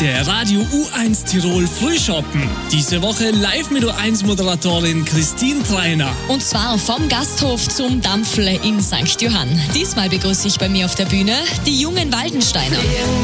Der Radio U1 Tirol Frühschoppen. Diese Woche live mit U1-Moderatorin Christine Treiner. Und zwar vom Gasthof zum Dampfle in St. Johann. Diesmal begrüße ich bei mir auf der Bühne die jungen Waldensteiner.